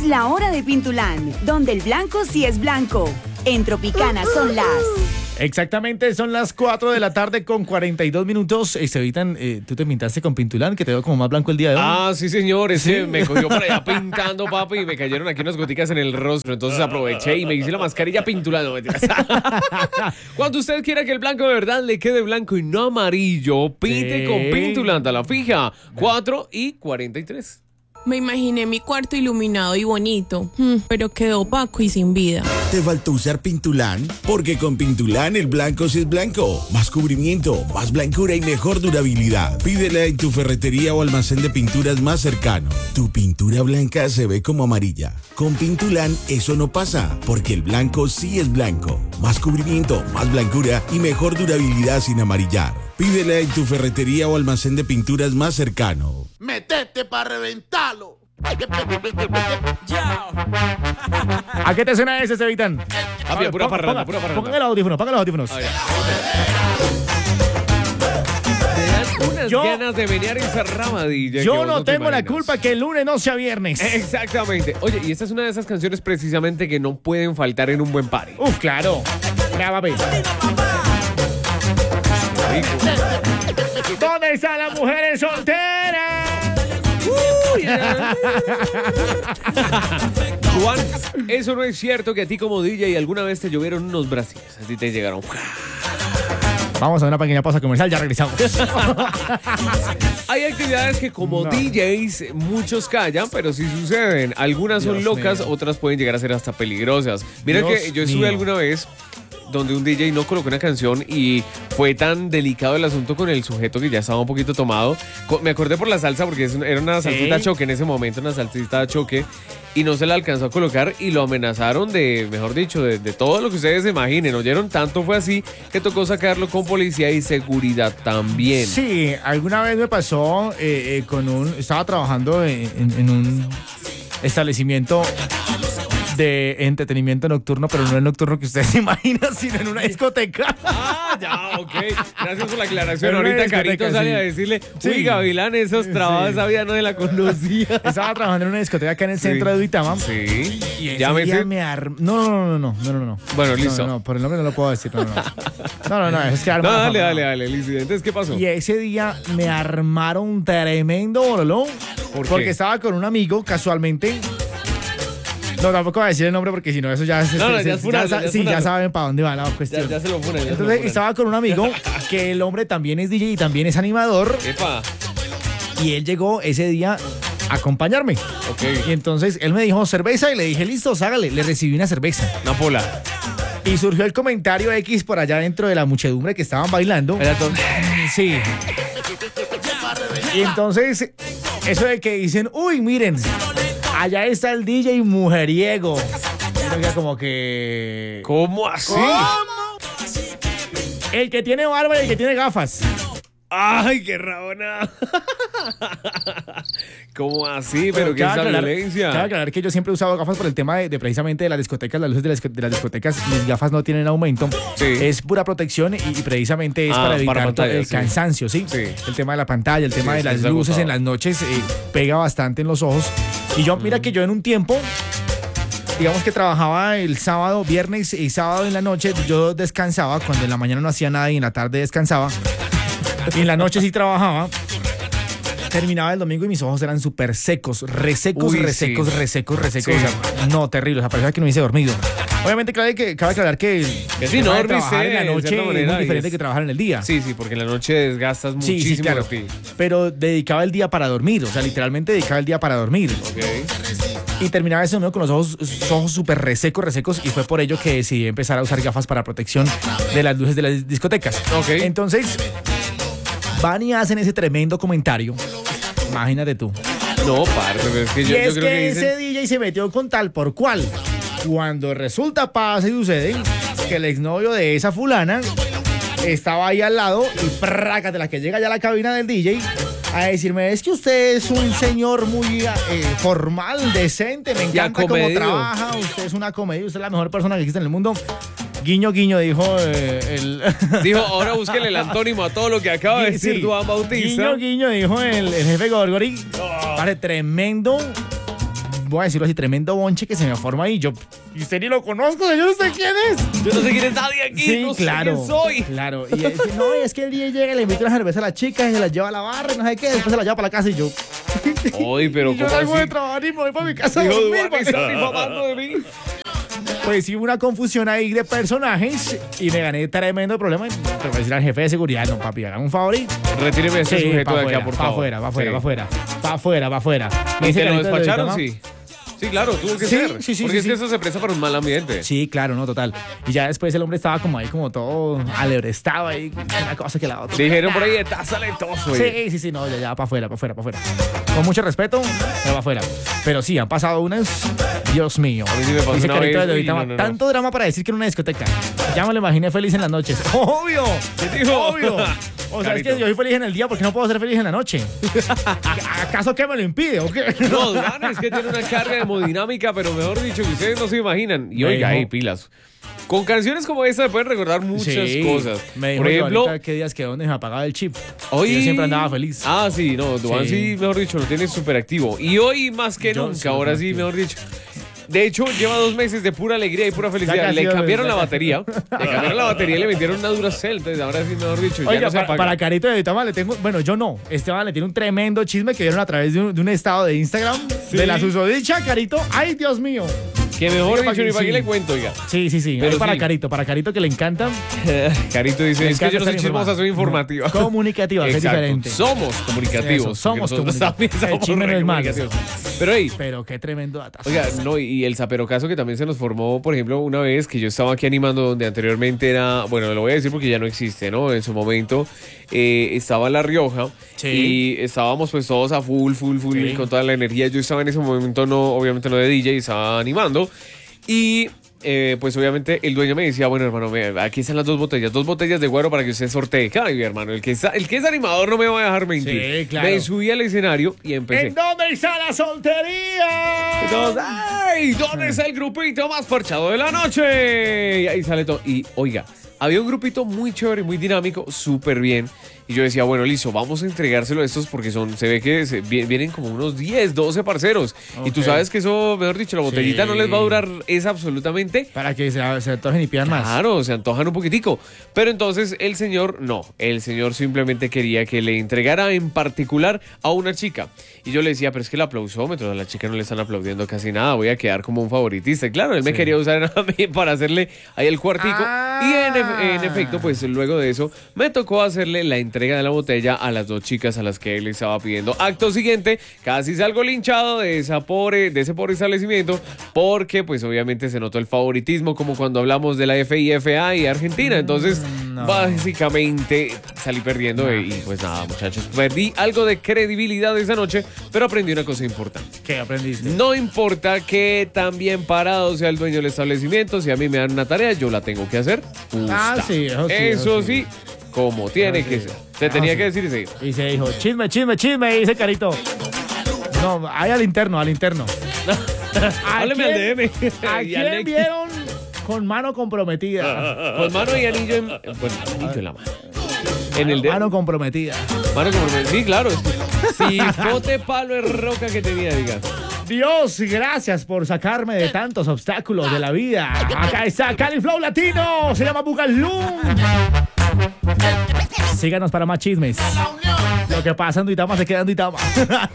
Es la hora de Pintuland, donde el blanco sí es blanco. En Tropicana son las... Exactamente, son las 4 de la tarde con 42 minutos. Estevitan, tú te pintaste con Pintuland, que te veo como más blanco el día de hoy. Ah, sí, señor. Ese ¿Sí? me cogió por allá pintando, papi, y me cayeron aquí unas goticas en el rostro. Entonces aproveché y me hice la mascarilla Pintuland. No, mentiras. Cuando usted quiera que el blanco de verdad le quede blanco y no amarillo, pinte Sí. con Pintuland a la fija. 4:43. Me imaginé mi cuarto iluminado y bonito, pero quedó opaco y sin vida. ¿Te faltó usar Pintuland? Porque con Pintuland el blanco sí es blanco. Más cubrimiento, más blancura y mejor durabilidad. Pídela en tu ferretería o almacén de pinturas más cercano. Tu pintura blanca se ve como amarilla. Con Pintuland eso no pasa, porque el blanco sí es blanco. Más cubrimiento, más blancura y mejor durabilidad sin amarillar. Pídela en tu ferretería o almacén de pinturas más cercano. ¡Metete para reventarlo! ¿A qué te suena ese, Estevitan? Papi, pura parranda, pura parranda. Pongan los audífonos. Te dan unas ganas de menear esa ramadilla. Yo no tengo la culpa que el lunes no sea viernes. Exactamente. Oye, y esta es una de esas canciones precisamente que no pueden faltar en un buen party. Uf, claro. Mira, papi. ¿Dónde están las mujeres solteras? Juan, eso no es cierto que a ti como DJ alguna vez te llovieron unos brasiles. A ti te llegaron. Vamos a una pequeña pausa comercial, ya regresamos. Hay actividades que como No. DJs muchos callan, pero sí suceden. Algunas son Dios locas, mío. otras pueden llegar a ser hasta peligrosas. Mira Dios que yo estuve mío. alguna vez donde un DJ no colocó una canción y fue tan delicado el asunto con el sujeto que ya estaba un poquito tomado. Me acordé por la salsa porque era una salsita Sí. choque en ese momento, una salsita choque, y no se la alcanzó a colocar y lo amenazaron de, mejor dicho, de todo lo que ustedes se imaginen. ¿Oyeron? Tanto fue así que tocó sacarlo con policía y seguridad también. Sí, alguna vez me pasó estaba trabajando en un establecimiento de entretenimiento nocturno, pero no el nocturno que ustedes se imaginan, sino en una discoteca. Ah, ya, ok. Gracias por la aclaración. Era una Ahorita discoteca, Carito sale sí. a decirle, Sí. uy, Gavilán, esos trabados, Sí. esa vida no se la conocía. Estaba trabajando en una discoteca acá en el centro de Duitama. Sí. Y ese Llámese. día me No. Bueno, listo. No, por el nombre no lo puedo decir. No, es que No, arma- dale, listo. Entonces, ¿qué pasó? Y ese día me armaron un tremendo bololón. ¿Por qué? Porque estaba con un amigo, casualmente. No, tampoco voy a decir el nombre porque si no, eso ya... No, ya es funable, ya es sí, ya funable. saben para dónde va la cuestión. Ya se lo funan. Entonces estaba con un amigo que el hombre también es DJ y también es animador. Epa, Y él llegó ese día a acompañarme. ok. Y entonces él me dijo cerveza y le dije, listo, hágale. Le recibí una cerveza. Una pola. Y surgió el comentario X por allá dentro de la muchedumbre que estaban bailando. Era todo. Sí. Y entonces, eso de que dicen, uy, miren, allá está el DJ mujeriego. Y oiga, como que... ¿Cómo así? El que tiene barba y el que tiene gafas. ¡Ay, qué rabona! ¿Cómo así? Pero qué es esa violencia. Cabe aclarar que yo siempre he usado gafas por el tema de precisamente de las discotecas, las luces de las discotecas, mis gafas no tienen aumento. Sí. Es pura protección y precisamente es Ah, para evitar para pantalla, el sí. cansancio, ¿sí? Sí. El tema de la pantalla, el tema Sí, de las es luces agotador. en las noches pega bastante en los ojos. Y yo, mira que yo en un tiempo, digamos que trabajaba el sábado, viernes y sábado en la noche, yo descansaba, cuando en la mañana no hacía nada y en la tarde descansaba. Y en la noche sí trabajaba. Terminaba el domingo y mis ojos eran súper secos, resecos, Uy, resecos, sí. resecos, resecos. Sí. O sea, no, terrible. O sea, parecía que no hubiese dormido. Obviamente, cabe aclarar que sí, no dormiste trabajar en la de noche cierta es manera muy y diferente es- que trabajar en el día. Sí, porque en la noche desgastas Sí, muchísimo sí, claro. de ti. Pero dedicaba el día para dormir. O sea, literalmente dedicaba el día para dormir. Ok. Y terminaba ese domingo con los ojos súper resecos. Y fue por ello que decidí empezar a usar gafas para protección de las luces de las discotecas. Ok. Entonces, van y hacen ese tremendo comentario. Imagínate tú. No, parce, pero es que Y yo es creo que ese dicen... DJ se metió con tal por cual. Cuando resulta, pasa y sucede que el exnovio de esa fulana estaba ahí al lado y prácate la que llega ya a la cabina del DJ a decirme, es que usted es un señor muy formal, decente, me encanta cómo acomedido. trabaja, usted es una comedia, usted es la mejor persona que existe en el mundo. Guiño, guiño, dijo el... Dijo, ahora búsquele el antónimo a todo lo que acaba de decir Sí. Duan Bautista. Guiño, guiño, dijo el jefe Gorgori. Vale, tremendo voy a decirlo así, tremendo bonche que se me forma ahí. Y usted ni lo conozco, señor, ¿usted quién es? Yo no sé quién es nadie aquí, Sí, no claro, sé quién soy. claro. Y es que el día llega y le invita una cerveza a la chica y se la lleva a la barra y no sé qué, después se la lleva para la casa y yo... Ay, pero y yo ¿cómo salgo de así? trabajar y me voy para mi casa a Hijo de dormir, Juan, están difamando de mí. Pues sí, una confusión ahí de personajes y me gané tremendo problema. Te voy a decir al jefe de seguridad, no, papi, hagan un favor y... Retíreme a este Sí, sujeto pa' de acá, afuera, por pa' favor. afuera, pa' afuera, Sí. pa' afuera, pa' afuera, pa' afuera. Me ¿Y dice te lo Carito de despacharon? Duitama. Sí. Sí, claro, tuvo que Sí, ser. sí, sí, Porque es sí, que sí. eso se presta para un mal ambiente. Sí, claro, no, total. Y ya después el hombre estaba como ahí, como todo alebrestado ahí, una cosa que la otra. Dijeron por ahí, estás talentoso. Sí, no, ya, pa' afuera, pa' afuera, pa' afuera. Con mucho respeto, pero pa' afuera. Pero sí, han pasado unas, Dios mío. A mí sí me pasó Dice una Carito vez, de uy, Duitama, no. tanto drama para decir que en una discoteca. Ya me lo imaginé feliz en las noches. ¡Obvio! ¿Qué dijo? ¡Obvio! O sea, es que Carito. yo soy feliz en el día porque no puedo ser feliz en la noche. ¿Acaso qué me lo impide o qué? No, Durán es que tiene una carga de hemodinámica, pero mejor dicho, que ustedes no se imaginan. Y Me oiga, dijo- ahí, pilas. Con canciones como esta se pueden recordar muchas Sí, cosas. Me dijo Por que ejemplo, ahorita qué días quedó donde me apagaba el chip. hoy... Yo siempre andaba feliz. Ah, sí, no, Duan Sí. sí, mejor dicho, lo tiene súper activo. Y hoy más que Yo nunca, sí, ahora lo sí, activo. mejor dicho. De hecho, lleva 2 meses de pura alegría y pura felicidad. Ya casi Le cambiaron la ya batería. Le cambiaron la batería y le metieron una Duracell. Entonces, ahora sí, mejor dicho, ya Oiga, no se apaga. para Carito de Duitama le tengo... Bueno, yo no. Esteban le tiene un tremendo chisme que vieron a través de un estado de Instagram. Sí. De la susodicha, Carito. ¡Ay, Dios mío! Que mejor Diga, dicho, ni para sí. qué le cuento, oiga. Sí. Pero Ahí para sí. Para Carito que le encanta. Carito dice, Le es que yo no encanta soy estar chismosa, informado. soy informativa. Comunicativa, que es Exacto. diferente. Somos comunicativos. Eso, somos porque nosotros comunicativos. también El chisme no es malo. comunicativos. Pero, hey, Pero qué tremendo datazo. oiga, no, y el zaperocazo que también se nos formó, por ejemplo, una vez que yo estaba aquí animando donde anteriormente era, bueno, lo voy a decir porque ya no existe, ¿no? En su momento estaba en La Rioja Sí. y estábamos pues todos a full, Sí. con toda la energía. Yo estaba en ese momento, no, obviamente no de DJ, estaba animando y... pues obviamente el dueño me decía, bueno hermano, aquí están las 2 botellas de guaro para que usted sortee. Ay, mi hermano, el que es animador no me va a dejar mentir. Sí, claro. Me subí al escenario y empecé. ¿En dónde está la soltería? Entonces, ¡ay! ¿Dónde está el grupito más parchado de la noche? Y ahí sale todo. Y oiga, había un grupito muy chévere, muy dinámico, súper bien. Y yo decía, bueno, listo, vamos a entregárselo a estos porque se ve que vienen como unos 10, 12 parceros. Y tú Ok. sabes que eso, mejor dicho, la botellita Sí. no les va a durar esa absolutamente. Para que se antojen y pidan más. Claro, se antojan un poquitico. Pero entonces el señor simplemente quería que le entregara en particular a una chica. Y yo le decía, pero es que el aplausómetro, a la chica no le están aplaudiendo casi nada, voy a quedar como un favoritista. Y claro, él me quería usar a mí para hacerle ahí el cuartico. Ah. Y en efecto, pues luego de eso, me tocó hacerle la entrega de la botella a las 2 chicas a las que él estaba pidiendo. Acto siguiente, casi salgo linchado de ese pobre establecimiento, porque pues obviamente se notó el favoritismo, como cuando hablamos de la FIFA y Argentina. Entonces, no. básicamente salí perdiendo y pues nada, muchachos, perdí algo de credibilidad esa noche, pero aprendí una cosa importante. ¿Qué aprendiste? No importa que tan bien parado sea el dueño del establecimiento, si a mí me dan una tarea, yo la tengo que hacer. Ah, justa. sí, eso sí, Eso eso sí. sí, como tiene Eso que sí. ser. Se Eso tenía sí. que decir y se dijo. Y se dijo, chisme, y dice Carito. No, ahí al interno. Hábleme al DM. ¿A Y al quién Next. vieron con mano comprometida? Con mano y anillo en, bueno, anillo en la mano. En el dedo. Mano comprometida. Mano como sí, claro. Cipote, palo es roca que tenía, diga. Dios, gracias por sacarme de tantos obstáculos de la vida. Acá está Cali Flow Latino. Se llama Bugalum. Síganos para más chismes. Lo que pasa en Duitama se queda en Duitama.